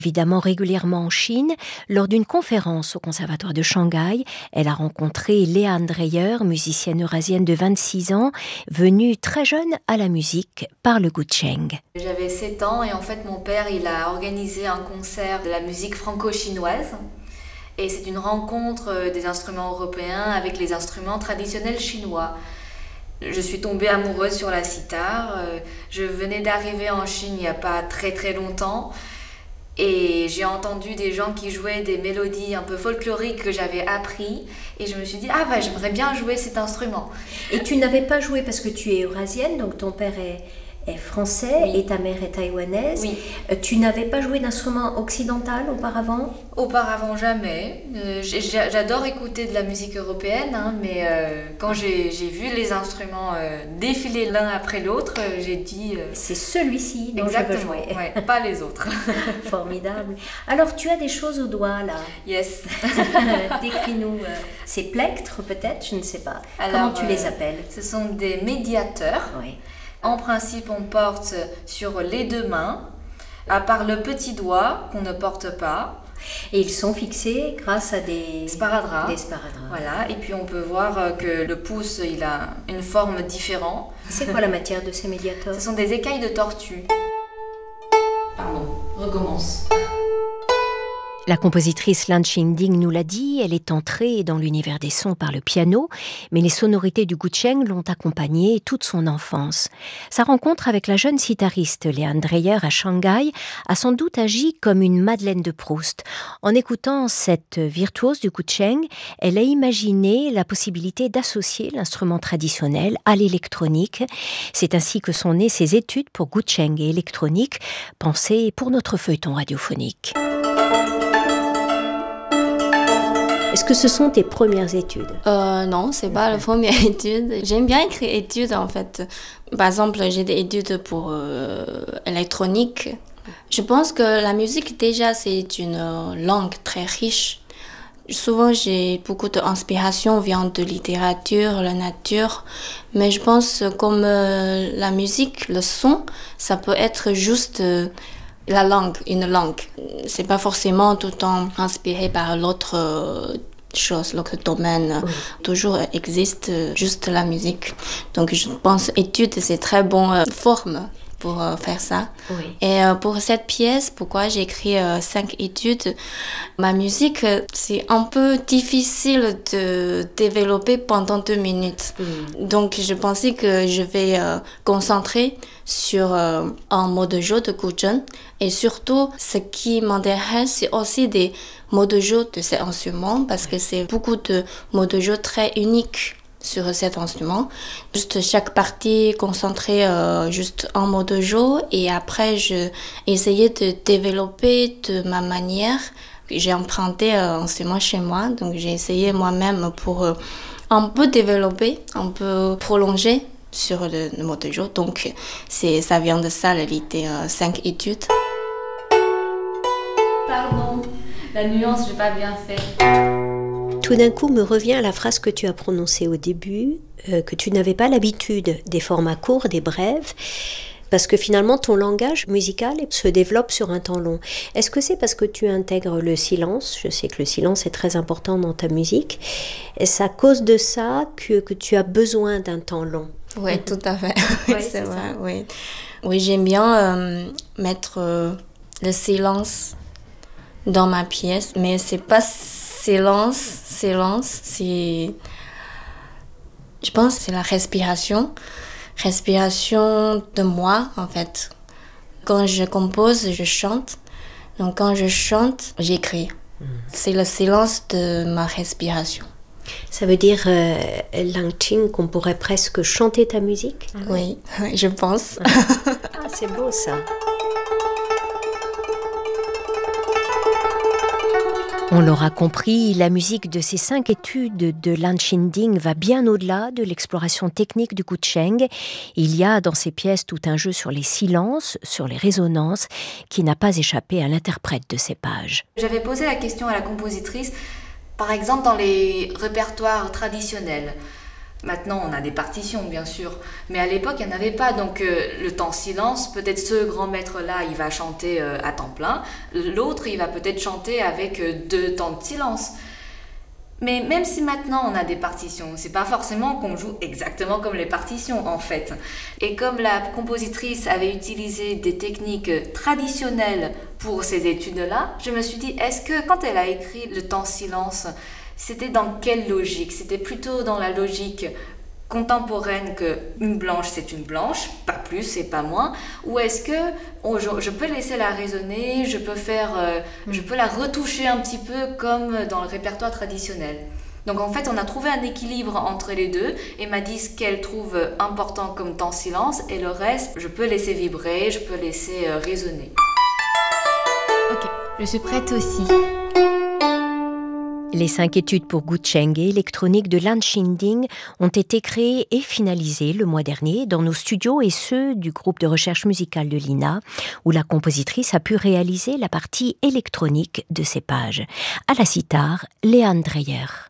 Évidemment régulièrement en Chine, lors d'une conférence au Conservatoire de Shanghai, elle a rencontré Leanne Dreyer, musicienne eurasienne de 26 ans, venue très jeune à la musique par le gucheng. J'avais 7 ans et en fait mon père il a organisé un concert de la musique franco-chinoise. Et c'est une rencontre des instruments européens avec les instruments traditionnels chinois. Je suis tombée amoureuse sur la sitar. Je venais d'arriver en Chine il n'y a pas très très longtemps. Et j'ai entendu des gens qui jouaient des mélodies un peu folkloriques que j'avais appris. Et je me suis dit, j'aimerais bien jouer cet instrument. Et tu n'avais pas joué parce que tu es eurasienne, donc ton père est français, oui, et ta mère est taïwanaise. Oui. Tu n'avais pas joué d'instrument occidental auparavant ? Auparavant, jamais. J'adore écouter de la musique européenne, mais quand j'ai vu les instruments défiler l'un après l'autre, j'ai dit... c'est celui-ci dont exactement, je veux jouer. Ouais, pas les autres. Formidable. Alors, tu as des choses au doigt, là. Yes. Décris-nous. Ces plectres, peut-être, je ne sais pas. Alors, comment tu les appelles ? Ce sont des médiateurs. Oui. En principe, on porte sur les deux mains, à part le petit doigt qu'on ne porte pas. Et ils sont fixés grâce à des sparadraps. Des sparadraps. Voilà, et puis on peut voir que le pouce, il a une forme différente. C'est quoi la matière de ces médiateurs ? Ce sont des écailles de tortue. Pardon, recommence. La compositrice Lan Qingding nous l'a dit, elle est entrée dans l'univers des sons par le piano, mais les sonorités du gucheng l'ont accompagnée toute son enfance. Sa rencontre avec la jeune sitariste Leanne Dreyer à Shanghai a sans doute agi comme une Madeleine de Proust. En écoutant cette virtuose du gucheng, elle a imaginé la possibilité d'associer l'instrument traditionnel à l'électronique. C'est ainsi que sont nées ses études pour gucheng et électronique, pensées pour notre feuilleton radiophonique. Est-ce que ce sont tes premières études ? Non, c'est pas la première étude. J'aime bien écrire études en fait. Par exemple, j'ai des études pour électronique. Je pense que la musique déjà c'est une langue très riche. Souvent j'ai beaucoup d'inspiration vient de littérature, la nature, mais je pense comme la musique, le son, ça peut être juste la langue, une langue. C'est pas forcément tout le temps inspiré par l'autre chose, l'autre domaine. Oui. Toujours existe juste la musique. Donc je pense étude, c'est très bonne forme pour faire ça. Oui. Et pour cette pièce, pourquoi j'ai écrit 5 études, ma musique, c'est un peu difficile de développer pendant 2 minutes. Donc je pensais que je vais concentrer sur un mode de jeu de gucheng. Et surtout, ce qui m'intéresse, c'est aussi des modes de jeu de cet instrument, parce que c'est beaucoup de modes de jeu très uniques sur cet instrument. Juste chaque partie concentrée juste en mode de jeu, et après j'ai essayé de développer de ma manière. J'ai emprunté un instrument chez moi, donc j'ai essayé moi-même pour un peu développer, un peu prolonger sur le mode de jeu. Donc ça vient de ça, l'idée 5 études. Pardon, la nuance, j'ai pas bien fait. Tout d'un coup me revient la phrase que tu as prononcée au début, que tu n'avais pas l'habitude des formats courts, des brèves, parce que finalement ton langage musical se développe sur un temps long. Est-ce que c'est parce que tu intègres le silence ? Je sais que le silence est très important dans ta musique. Est-ce à cause de ça que tu as besoin d'un temps long ? Oui, tout à fait. Oui, c'est vrai, oui. Oui, j'aime bien mettre le silence dans ma pièce, mais c'est pas silence, c'est... Je pense que c'est la respiration de moi, en fait. Quand je compose, je chante. Donc quand je chante, j'écris. C'est le silence de ma respiration. Ça veut dire, Lan Qing, qu'on pourrait presque chanter ta musique ? Oui, je pense. Ah, c'est beau ça. On l'aura compris, la musique de ces 5 études de Lan Qingding va bien au-delà de l'exploration technique du gucheng. Il y a dans ces pièces tout un jeu sur les silences, sur les résonances, qui n'a pas échappé à l'interprète de ces pages. J'avais posé la question à la compositrice, par exemple dans les répertoires traditionnels, Maintenant, on a des partitions, bien sûr, mais à l'époque, il n'y en avait pas. Donc, le temps silence, peut-être ce grand maître-là, il va chanter à temps plein. L'autre, il va peut-être chanter avec 2 temps de silence. Mais même si maintenant on a des partitions, c'est pas forcément qu'on joue exactement comme les partitions en fait. Et comme la compositrice avait utilisé des techniques traditionnelles pour ces études-là, je me suis dit, est-ce que quand elle a écrit le temps silence, c'était dans quelle logique? C'était plutôt dans la logique contemporaine que une blanche c'est une blanche, pas plus et pas moins, ou est-ce que je peux laisser la résonner, je peux la retoucher un petit peu comme dans le répertoire traditionnel. Donc en fait on a trouvé un équilibre entre les deux et m'a dit ce qu'elle trouve important comme temps silence et le reste je peux laisser vibrer, je peux laisser résonner. Ok, je suis prête aussi. Les 5 études pour Gucheng et électronique de Lan Xinding ont été créées et finalisées le mois dernier dans nos studios et ceux du groupe de recherche musicale de l'INA, où la compositrice a pu réaliser la partie électronique de ces pages. À la sitar, Léane Dreyer.